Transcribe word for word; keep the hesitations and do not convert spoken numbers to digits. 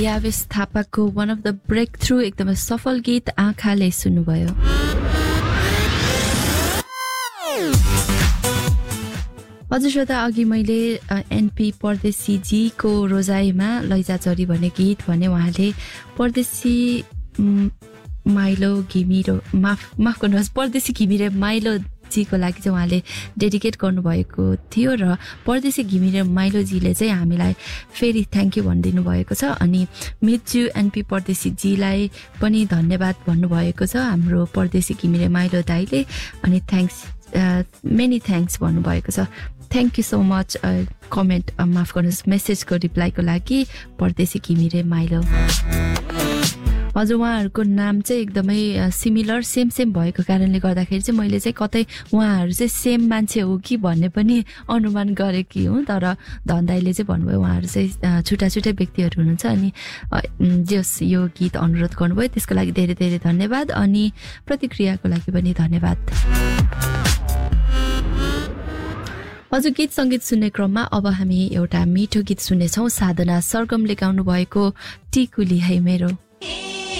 यावेश थापाको one of the brake through एकदमै सफल गीत आँखाले सुन्नुभयो। हजुर श्रोता, अघि मैले एनपी परदेशीजीको रोजाइमा लैजाचरी भन्ने गीत भने उहाँले परदेशी माइलो घिमिरो माफ माफ गर्नुहोस् परदेशी घिमिरे माइलो जीको लागि चाहिँ उहाँले डेडिकेट गर्नुभएको थियो र परदेशी घिमिरे माइलोजीले चाहिँ हामीलाई फेरि थ्याङ्क यू भनिदिनु भएको छ। अनि मिच्यु एनपी परदेशीजीलाई पनि धन्यवाद भन्नुभएको छ हाम्रो परदेशी घिमिरे माइलो दाइले। अनि थ्याङ्क्स मेनी थ्याङ्क्स भन्नुभएको छ। Thank you so much comment माफ गर्नुहोस् मेसेजको रिप्लाईको लागि परदेशी घिमिरे माइलो। हजुर, उहाँहरूको नाम चाहिँ एकदमै सिमिलर सेम सेम भएको कारणले गर्दाखेरि चाहिँ मैले चाहिँ कतै उहाँहरू चाहिँ सेम मान्छे हो कि भन्ने पनि अनुमान गरेकी हुँ। तर धनदाइले चाहिँ भन्नुभयो उहाँहरू चाहिँ छुट्टा छुट्टै व्यक्तिहरू हुनुहुन्छ। अनि जस यो गीत अनुरोध गर्नुभयो त्यसको लागि धेरै धेरै धन्यवाद। अनि प्रतिक्रियाको लागि पनि धन्यवाद। हजुर, गीत सङ्गीत सुन्ने क्रममा अब हामी एउटा मिठो गीत सुन्नेछौँ। साधना सरगमले गाउनु भएको टिकुली है मेरो।